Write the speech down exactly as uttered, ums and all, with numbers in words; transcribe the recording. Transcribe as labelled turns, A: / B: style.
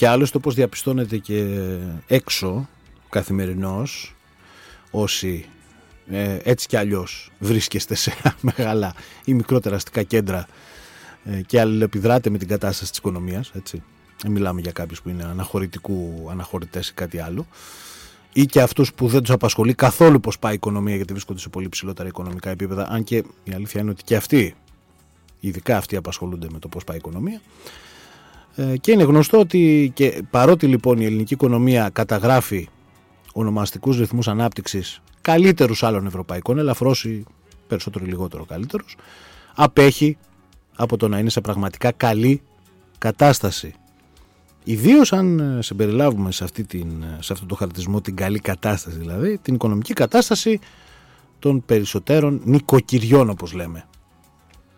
A: Και άλλωστε, όπως διαπιστώνεται και έξω καθημερινώς, όσοι ε, έτσι κι αλλιώς βρίσκεστε σε μεγάλα ή μικρότερα αστικά κέντρα ε, και αλληλεπιδράτε με την κατάσταση της οικονομίας, έτσι. Δεν μιλάμε για κάποιους που είναι αναχωρητικού, αναχωρητές ή κάτι άλλο, ή και αυτούς που δεν τους απασχολεί καθόλου πώς πάει η οικονομία, γιατί βρίσκονται σε πολύ ψηλότερα οικονομικά επίπεδα, αν και η αλήθεια είναι ότι και αυτοί, ειδικά αυτοί, απασχολούνται με το πώς πάει η οικονομία. Ε, και είναι γνωστό ότι και παρότι λοιπόν η ελληνική οικονομία καταγράφει ονομαστικούς ρυθμούς ανάπτυξης καλύτερους άλλων ευρωπαϊκών, ελαφρώς ή περισσότερο ή λιγότερο καλύτερους, απέχει από το να είναι σε πραγματικά καλή κατάσταση. Ιδίως αν συμπεριλάβουμε σε, αυτή την, σε αυτό το χαρτισμό την καλή κατάσταση, δηλαδή την οικονομική κατάσταση των περισσότερων νοικοκυριών, όπως λέμε.